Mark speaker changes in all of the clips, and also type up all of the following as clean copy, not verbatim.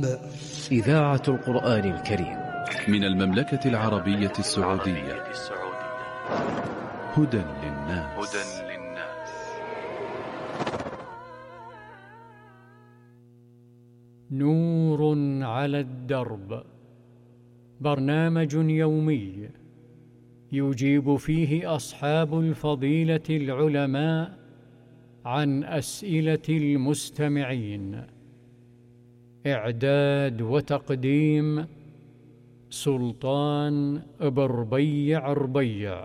Speaker 1: الدرب.
Speaker 2: إذاعة القرآن الكريم
Speaker 3: من المملكة العربية السعودية. هدى للناس.
Speaker 4: نور على الدرب، برنامج يومي يجيب فيه أصحاب الفضيلة العلماء عن أسئلة المستمعين. إعداد وتقديم سلطان بربيع ربيع.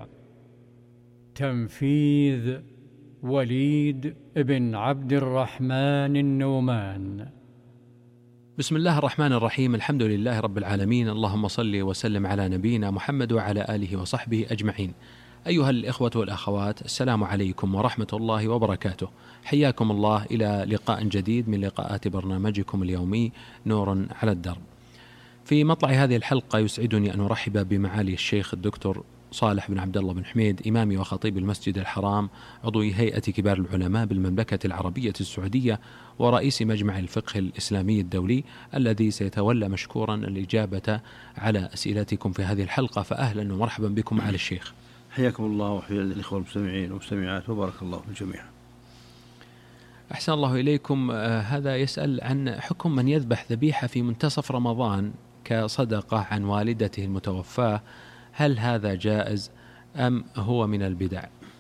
Speaker 4: تنفيذ وليد بن عبد الرحمن النومان.
Speaker 5: بسم الله الرحمن الرحيم. الحمد لله رب العالمين، اللهم صل وسلم على نبينا محمد وعلى آله وصحبه أجمعين. أيها الإخوة والأخوات، السلام عليكم ورحمة الله وبركاته. حياكم الله إلى لقاء جديد من لقاءات برنامجكم اليومي نور على الدرب. في مطلع هذه الحلقة يسعدني أن أرحب بمعالي الشيخ الدكتور صالح بن عبد الله بن حميد، إمامي وخطيب المسجد الحرام، عضو هيئة كبار العلماء بالمملكة العربية السعودية، ورئيس مجمع الفقه الإسلامي الدولي، الذي سيتولى مشكورا الإجابة على أسئلتكم في هذه الحلقة. فأهلا ومرحبا بكم على الشيخ.
Speaker 6: حياكم الله وحيا الإخوة المستمعين والمستمعات، وبارك الله في الجميع.
Speaker 5: أحسن الله إليكم. هذا يسأل عن حكم من يذبح ذبيحة في منتصف رمضان كصدقة عن والدته المتوفاة، هل هذا جائز أم هو من البدع؟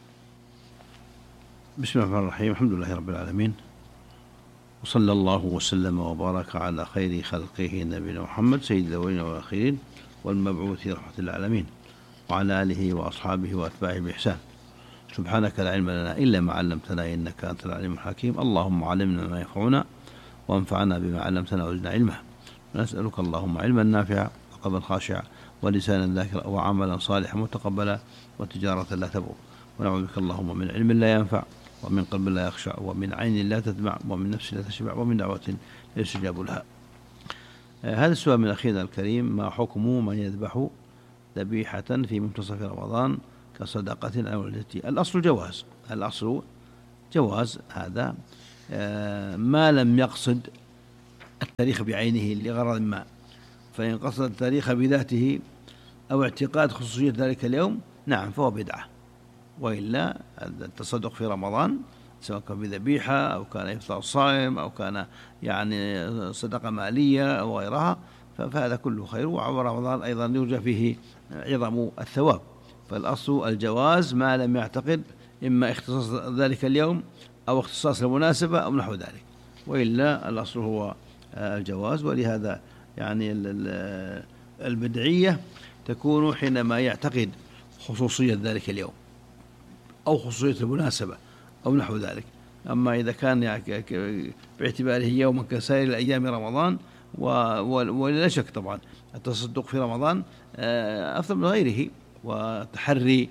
Speaker 6: بسم الله الرحمن الرحيم. الحمد لله رب العالمين، وصلى الله وسلم وبارك على خير خلقه نبينا محمد سيد الأولين والآخرين والمبعوث رحمة للعالمين، وعلى آله وأصحابه وأتباعه بإحسان. سبحانك لا علم لنا إلا ما علمتنا إنك أنت العليم الحكيم. اللهم علمنا ما ينفعنا وانفعنا بما علمتنا وزدنا علما. نسألك اللهم علما نافعا وقلبا خاشعا ولسانا ذاكرا وعملا صالحا متقبلا وتجارة لا تبور. ونعوذ بك اللهم من علم لا ينفع ومن قلب لا يخشع ومن عين لا تدمع ومن نفس لا تشبع ومن دعوة لا يستجاب لها. هذا السؤال من أخينا الكريم: ما حكم من يذبح ذبيحة في منتصف رمضان كصدقة عن والدته؟ الأصل جواز هذا ما لم يقصد التاريخ بعينه لغرض ما. فإن قصد التاريخ بذاته أو اعتقاد خصوصية ذلك اليوم، نعم فهو بدعة. وإلا التصدق في رمضان سواء كان بذبيحة أو كان إفطار الصائم أو كان يعني صدقة مالية أو غيرها، فهذا كله خير. ورمضان أيضا يرجى فيه عظم الثواب. فالأصل الجواز ما لم يعتقد إما اختصاص ذلك اليوم أو اختصاص المناسبة أو نحو ذلك، وإلا الأصل هو الجواز. ولهذا يعني البدعية تكون حينما يعتقد خصوصية ذلك اليوم أو خصوصية المناسبة أو نحو ذلك. أما إذا كان باعتباره يوما كسائر الأيام رمضان، ولا شك طبعا التصدق في رمضان أفضل من غيره، وتحري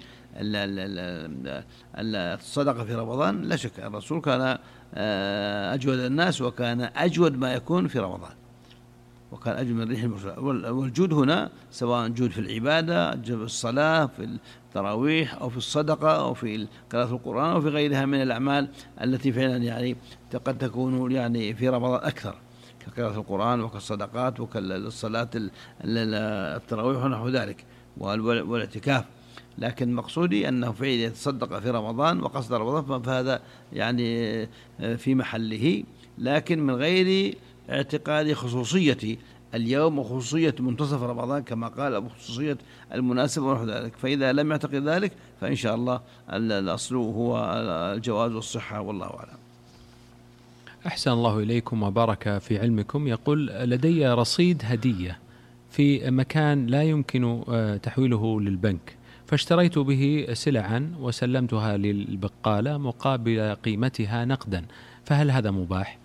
Speaker 6: الصدقة في رمضان لا شك. الرسول كان أجود الناس وكان أجود ما يكون في رمضان، وكان أجود من الريح المرسلة. والجود هنا سواء جود في العبادة، جود في الصلاة، في التراويح، أو في الصدقة، أو في قراءة القرآن، أو في غيرها من الأعمال التي فعلا يعني قد تكون يعني في رمضان أكثر، كقراءة القرآن وكالصدقات وكالصلاة التراويح ونحو ذلك والاعتكاف. لكن مقصودي أنه فعلا يتصدق في رمضان وقصد رمضان فهذا يعني في محله، لكن من غير اعتقاد خصوصية اليوم وخصوصية منتصف رمضان كما قال، أو خصوصية المناسبة ونحو ذلك. فإذا لم يعتقد ذلك فإن شاء الله الأصل هو الجواز والصحة، والله أعلم.
Speaker 5: أحسن الله إليكم وبارك في علمكم. يقول: لدي رصيد هدية في مكان لا يمكن تحويله للبنك، فاشتريت به سلعا وسلمتها للبقالة مقابل قيمتها نقدا، فهل هذا مباح؟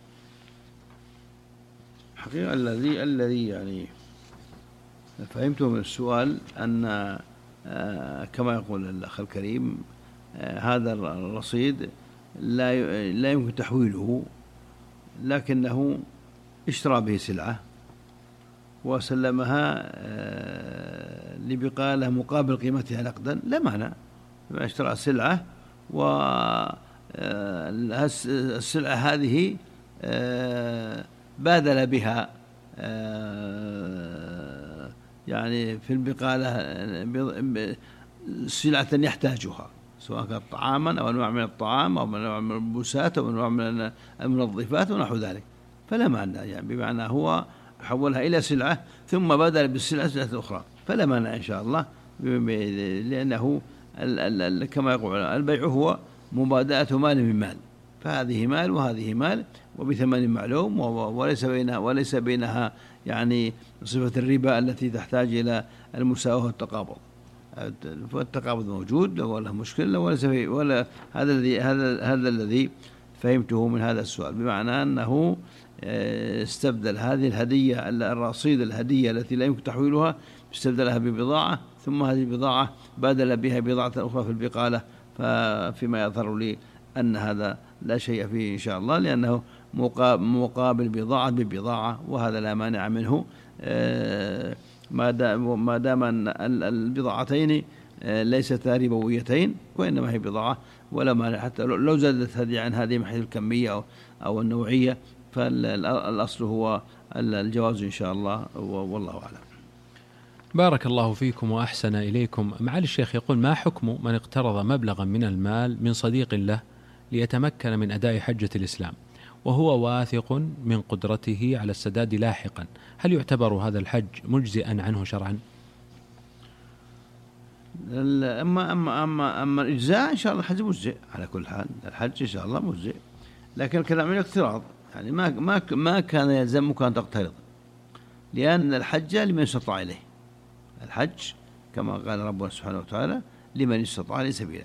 Speaker 6: حقيقة الذي يعني فهمته من السؤال أن كما يقول الأخ الكريم هذا الرصيد لا يمكن تحويله، لكنه اشترى به سلعة وسلمها لبقالة مقابل قيمتها نقدا، لا معنى. اشترى سلعة والسلعة هذه بادل بها يعني في البقالة سلعة يحتاجها، سواء كانت طعاما أو أنواع من الطعام أو أنواع من الملبوسات أو أنواع من المنظفات ونحو ذلك، فلا مانع، يعني بمعنى هو حولها إلى سلعة ثم بدل بالسلعة سلعة أخرى، فلا مانع إن شاء الله، لأنه كما يقول البيع هو مبادلة مال من مال، فهذه مال وهذه مال وبثمن معلوم، وليس بينها يعني صفة الربا التي تحتاج إلى المساواة والتقابض. فالتقابض موجود ولا مشكلة ولا هذا الذي فهمته من هذا السؤال، بمعنى أنه استبدل هذه الهدية الرصيد الهدية التي لا يمكن تحويلها، استبدلها ببضاعة، ثم هذه البضاعة بدل بها بضاعة أخرى في البقالة، فيما يظهر لي أن هذا لا شيء فيه إن شاء الله، لأنه مقابل بضاعة ببضاعة، وهذا لا مانع منه ما دام أن البضاعتين ليستا ربويتين، وإنما هي بضاعة، ولا مانع حتى لو زادت هذه عن هذه من حيث الكمية أو النوعية، فالأصل هو الجواز إن شاء الله، والله أعلم.
Speaker 5: بارك الله فيكم وأحسن إليكم. معالي الشيخ يقول: ما حكم من اقترض مبلغا من المال من صديق له ليتمكن من أداء حجة الإسلام وهو واثق من قدرته على السداد لاحقا، هل يعتبر هذا الحج مجزئا عنه شرعا؟
Speaker 6: أما الإجزاء إن شاء الله الحج مجزئ على كل حال، الحج إن شاء الله مجزئ، لكن الكلام عن الاقتراض يعني ما كان يلزمك أن تقترض، لأن الحج لمن استطاع إليه، الحج كما قال ربنا سبحانه وتعالى: لمن استطاع إليه سبيلا،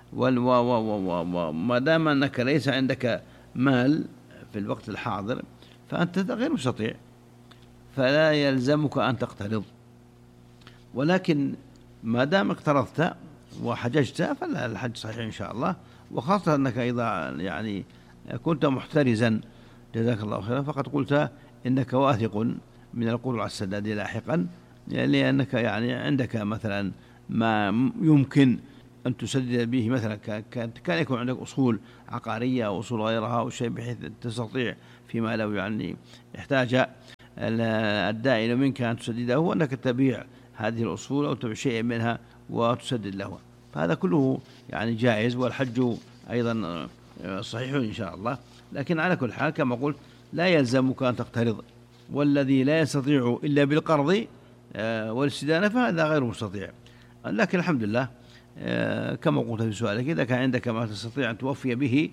Speaker 6: وما دام أنك ليس عندك مال في الوقت الحاضر فأنت غير مستطيع، فلا يلزمك أن تقترض، ولكن ما دام اقترضت وحججت فلا، الحج صحيح إن شاء الله، وخاصة أنك إذا يعني كنت محترزا جزاك الله خيرا فقد قلت إنك واثق من القدرة على السداد لاحقا، لأنك يعني عندك مثلا ما يمكن أن تسدد به، مثلا كان يكون عندك أصول عقارية أو أصول غيرها أو شيء بحيث تستطيع فيما لو يعني احتاج الدائن منك أن تسدده، وأنك تبيع هذه الأصول أو تبيع شيء منها وتسدد له، فهذا كله يعني جائز، والحج أيضا صحيح إن شاء الله، لكن على كل حال كما قلت لا يلزمك أن تقترض، والذي لا يستطيع إلا بالقرض والاستدانة فهذا غير مستطيع، لكن الحمد لله كما قلت في سؤالك إذا كان عندك ما تستطيع أن توفي به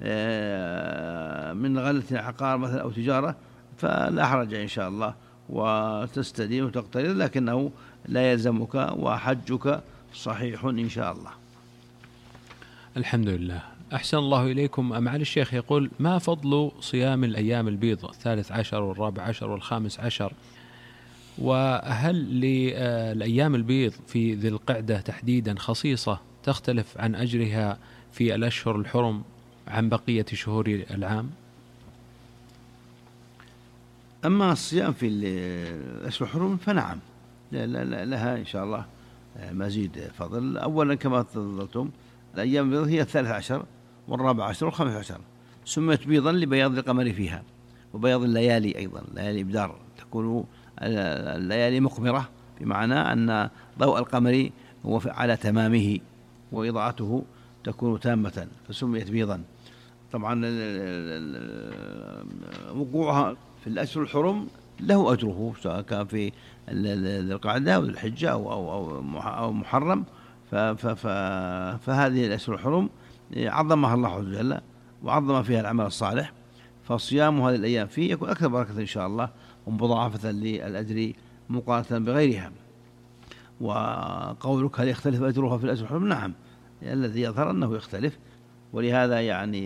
Speaker 6: من غلة عقار مثلا أو تجارة فلا حرج إن شاء الله، وتستدين وتقترض، لكنه لا يلزمك وحجك صحيح إن شاء الله.
Speaker 5: الحمد لله. أحسن الله إليكم. معالي الشيخ يقول: ما فضل صيام الأيام البيض 13 و14 و15، وهل للأيام البيض في ذي القعدة تحديدا خصيصة تختلف عن أجرها في الأشهر الحرم عن بقية شهور العام؟
Speaker 6: أما الصيام في الأشهر الحرم فنعم لها إن شاء الله مزيد فضل. أولا كما تفضلتم الأيام البيض هي 13 و14 و15، سميت بيضا لبياض القمر فيها، وبياض الليالي أيضا، ليالي إبدار تكون الليالي مقمرة، بمعنى أن ضوء القمر هو على تمامه وإضاءته تكون تامة فسميت بيضا. طبعا وقوعها في الأشهر الحرم له أجره، سواء كان في ذي القعدة أو الحجة أو محرم، فهذه الأشهر الحرم عظمها الله عز وجل وعظم فيها العمل الصالح، فصيام هذه الأيام فيه يكون أكثر بركة إن شاء الله ومضاعفة للأجر مقارنة بغيرها. وقولك هل يختلف أجرها في الأشهر الحرم؟ نعم، الذي يظهر أنه يختلف، ولهذا يعني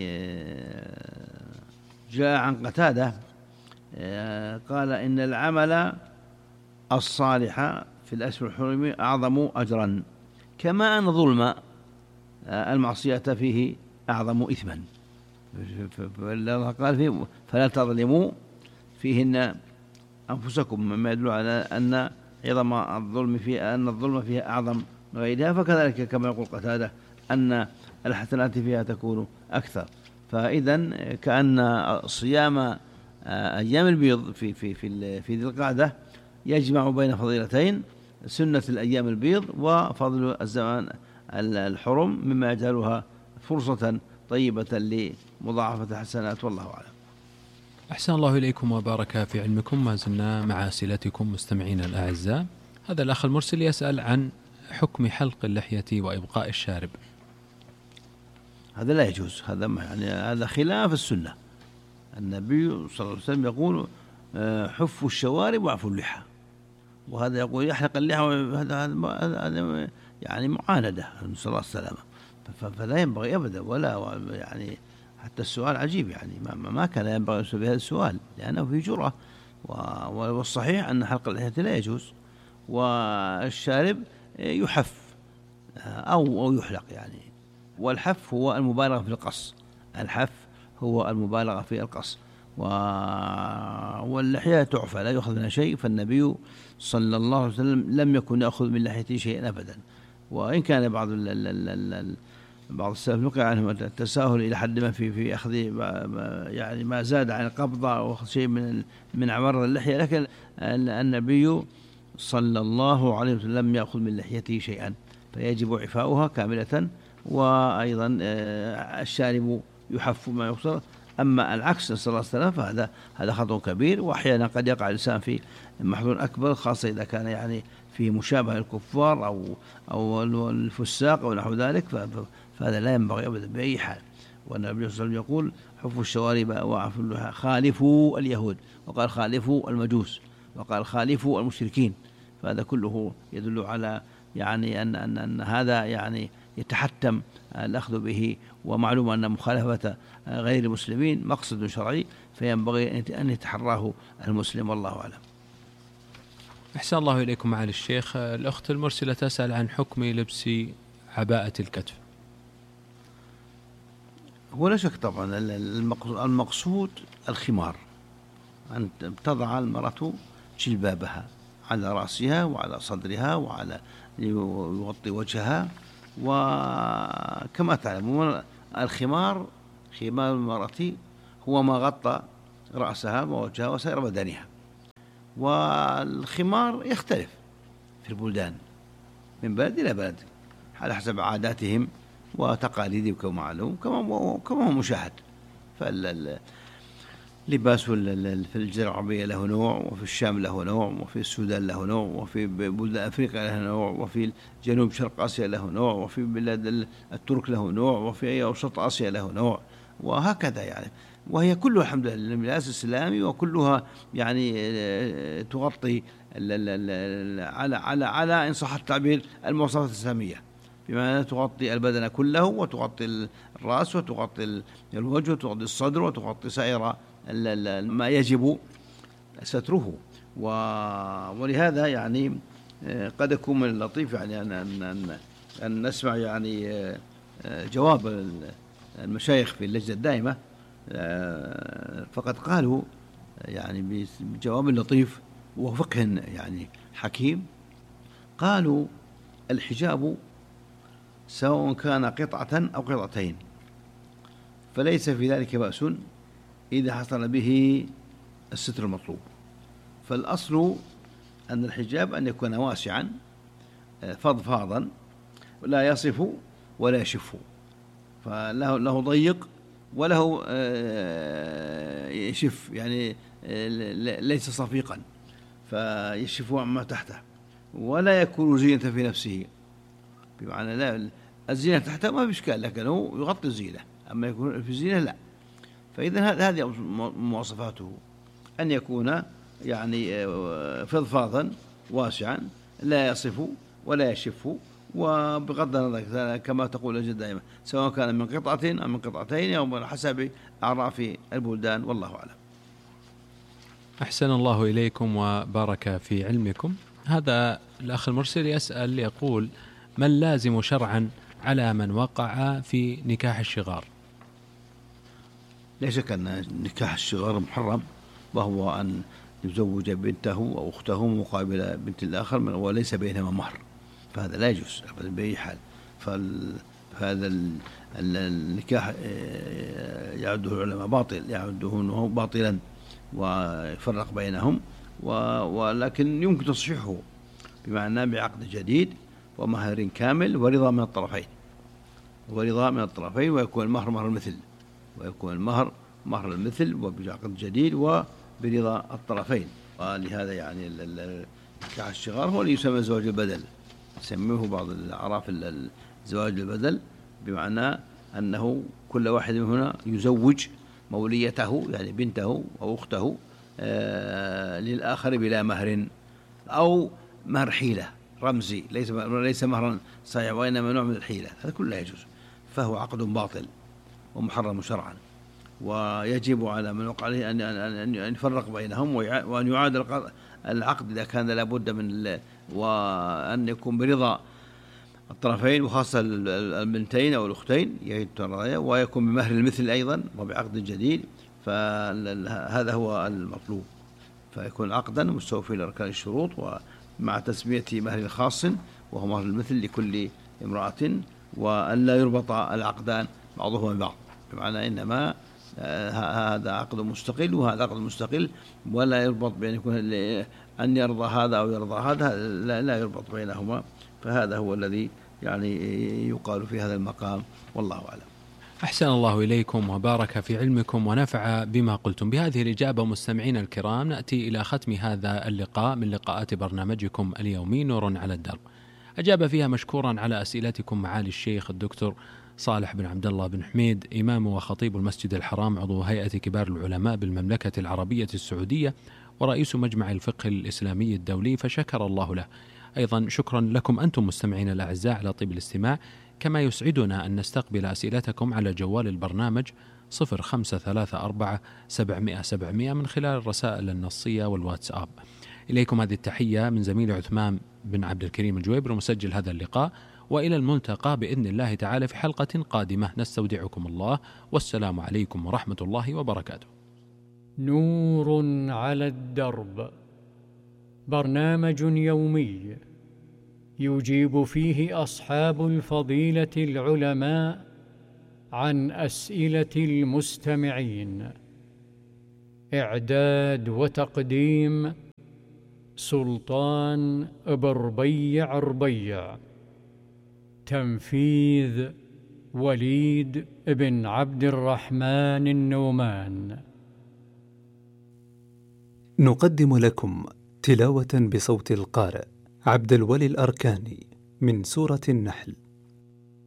Speaker 6: جاء عن قتادة قال إن العمل الصالح في الأشهر الحرم أعظم أجرا، كما أن ظلم المعصية فيه أعظم إثما. الله قال فيه فلا تظلموا فيهن أنفسكم، مما يدل على أن عظم الظلم فيها، أن الظلم فيها أعظم من غيرها، فكذلك كما يقول قتادة أن الحسنات فيها تكون أكثر. فإذا كأن صيام أيام البيض في ذي القعدة يجمع بين فضيلتين: سنة الأيام البيض وفضل الزمان الحرم، مما يجعلها فرصة طيبة لمضاعفة الحسنات، والله أعلم.
Speaker 5: أحسن الله إليكم وبارك في علمكم. ما زلنا مع أسئلتكم مستمعينا الأعزاء. هذا الأخ المرسل يسأل عن حكم حلق اللحية وإبقاء الشارب.
Speaker 6: هذا لا يجوز، هذا خلاف السنة. النبي صلى الله عليه وسلم يقول: حفوا الشوارب وعفوا اللحى، وهذا يقول يحلق اللحى، هذا يعني معاندة، نسأل الله السلامة. فلا ينبغي أبدا، ولا يعني حتى السؤال عجيب، يعني ما كان ينبغي بهذا السؤال، لأنه في جرأة. والصحيح أن حلق اللحية لا يجوز، والشارب يحف أو يحلق يعني. والحف هو المبالغة في القص، الحف هو المبالغة في القص. واللحية تعفى لا يؤخذ منها شيء، فالنبي صلى الله عليه وسلم لم يكن يأخذ من لحيته شيئا أبدا. وإن كان بعض السلف نقل عنهم التساهل إلى حد ما في أخذ يعني ما زاد عن القبضة أو شيء من عمر اللحية، لكن النبي صلى الله عليه وسلم لم يأخذ من لحيته شيئا، فيجب عفاؤها كاملة. وأيضا الشارب يحف ما يقصر. أما العكس نسأل الله السلامة فهذا خطأ كبير، وأحيانا قد يقع الإنسان في محظور أكبر، خاصة إذا كان يعني في مشابهة الكفار أو الفساق أو نحو ذلك، فهذا لا ينبغي أبدا بأي حال. والنبي صلى الله عليه وسلم يقول: حفوا الشوارب وعفوا اللحى، خالفوا اليهود، وقال خالفوا المجوس، وقال خالفوا المشركين. فهذا كله يدل على يعني أن هذا يعني يتحتم الأخذ به، ومعلوم أن مخالفة غير المسلمين مقصد شرعي، فينبغي أن يتحراه المسلم، والله أعلم.
Speaker 5: أحسن الله إليكم معالي الشيخ. الأخت المرسلة تسأل عن حكم لبس عباءة الكتف.
Speaker 6: هو لا شك طبعا المقصود الخمار، أن تضع المرأة جلبابها على رأسها وعلى صدرها وعلى يغطي وجهها. وكما تعلمون الخمار، خمار المرأة هو ما غطى رأسها ووجهها وسائر بدنها. والخمار يختلف في البلدان من بلد إلى بلد على حسب عاداتهم وتقاليدهم كما معلوم، كما هو مشاهد. لباس في الجزيرة العربية له نوع، وفي الشام له نوع، وفي السودان له نوع، وفي بلدان أفريقيا له نوع، وفي جنوب شرق آسيا له نوع، وفي بلاد الترك له نوع، وفي أوسط آسيا له نوع، وهكذا يعني. وهي كلها الحمد لله الملابس الإسلامي، وكلها يعني تغطي على إن صح التعبير المواصفات الإسلامية، بمعنى تغطي البدن كله، وتغطي الرأس، وتغطي الوجه، وتغطي الصدر، وتغطي سائر ما يجب ستره. ولهذا يعني قد يكون من اللطيف يعني أن نسمع يعني جواب المشايخ في اللجنة الدائمة، فقد قالوا يعني بجواب لطيف وفقه يعني حكيم. قالوا: الحجاب سواء كان قطعة أو قطعتين فليس في ذلك بأس إذا حصل به الستر المطلوب. فالأصل أن الحجاب أن يكون واسعا فضفاضا، لا يصف ولا يشف، فله ضيق وله يشف، يعني ليس صفيقا فيشف عما تحته، ولا يكون زينة في نفسه، بمعنى لا الزينة تحته ما في إشكال، لكنه يغطي الزينة، أما يكون في الزينة لا. فإذا هذه مواصفاته، أن يكون يعني فضفاضا واسعا لا يصف ولا يشف، وبغض النظر كما تقول الجد دائما سواء كان من قطعة أو من قطعتين أو من حسب أعراف البلدان، والله أعلم.
Speaker 5: أحسن الله إليكم وبارك في علمكم. هذا الأخ المرسل يسأل يقول: ما اللازم شرعا على من وقع في نكاح الشغار؟
Speaker 6: لا شك أن نكاح الشغار محرم، وهو أن يزوج بنته أو أخته مقابل بنت الآخر وليس بينهما مهر، فهذا لا يجوز أبدا بأي حال. فهذا النكاح يعده العلماء باطل، يعده باطلا ويفرق بينهم، ولكن يمكن تصحيحه بمعنى بعقد جديد ومهر كامل ورضا من الطرفين، ويكون المهر مهر المثل وبعقد جديد وبرضا الطرفين. ولهذا يعني نكاح الشغار هو اللي يسمى زواج البدل، يسميه بعض الأعراف زواج البدل، بمعنى أنه كل واحد من هنا يزوج موليته يعني بنته أو أخته للآخر بلا مهر أو مهر حيلة رمزي، ليس مهرا صحيح وإنما نوع من الحيلة، هذا كله يجوز، فهو عقد باطل ومحرم شرعا، ويجب على من وقع عليه أن يفرق بينهم وأن يعاد العقد إذا كان لابد من، وأن يكون برضا الطرفين وخاصة البنتين أو الأختين ويكون بمهر المثل أيضا وبعقد جديد، فهذا هو المطلوب، فيكون عقدا مستوفي لأركان الشروط ومع تسمية مهر خاص وهو مهر المثل لكل امرأة، وأن لا يربط العقدان بعضهما ببعض، بمعنى إنما هذا عقد مستقل وهذا عقد مستقل، ولا يربط بين يكون أن يرضى هذا أو يرضى هذا، لا يربط بينهما. فهذا هو الذي يعني يقال في هذا المقام، والله أعلم.
Speaker 5: أحسن الله إليكم وبارك في علمكم ونفع بما قلتم. بهذه الإجابة مستمعين الكرام نأتي إلى ختم هذا اللقاء من لقاءات برنامجكم اليومي نور على الدرب. أجاب فيها مشكورا على أسئلتكم معالي الشيخ الدكتور صالح بن عبد الله بن حميد، إمام وخطيب المسجد الحرام، عضو هيئة كبار العلماء بالمملكة العربية السعودية ورئيس مجمع الفقه الإسلامي الدولي، فشكر الله له. أيضا شكرا لكم أنتم مستمعين الأعزاء على طيب الاستماع، كما يسعدنا أن نستقبل أسئلتكم على جوال البرنامج 0534 700 من خلال الرسائل النصية والواتساب. إليكم هذه التحية من زميل عثمان بن عبد الكريم الجويبر مسجل هذا اللقاء، وإلى الملتقى بإذن الله تعالى في حلقة قادمة، نستودعكم الله، والسلام عليكم ورحمة الله وبركاته.
Speaker 4: نور على الدرب، برنامج يومي يجيب فيه أصحاب الفضيلة العلماء عن أسئلة المستمعين. إعداد وتقديم سلطان بربيع ربيع. تنفيذ وليد بن عبد الرحمن النومان.
Speaker 1: نقدم لكم تلاوة بصوت القارئ عبد الولي الأركاني من سورة النحل.